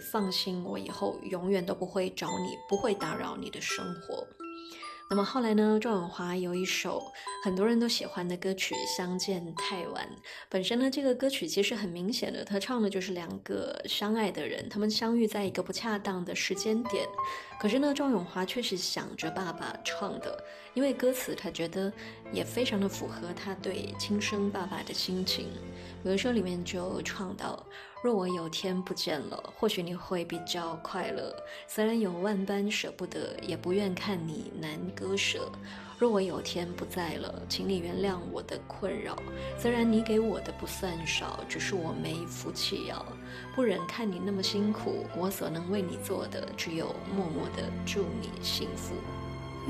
放心，我以后永远都不会找你，不会打扰你的生活。那么后来呢，赵咏华有一首很多人都喜欢的歌曲《相见太晚》。本身呢，这个歌曲其实很明显的，他唱的就是两个相爱的人，他们相遇在一个不恰当的时间点。可是呢，赵咏华却是想着爸爸唱的，因为歌词他觉得也非常的符合他对亲生爸爸的心情。有的时候里面就唱到，若我有天不见了，或许你会比较快乐，虽然有万般舍不得，也不愿看你难割舍。若我有天不在了，请你原谅我的困扰，虽然你给我的不算少，只是我没福气要，不忍看你那么辛苦，我所能为你做的，只有默默的祝你幸福。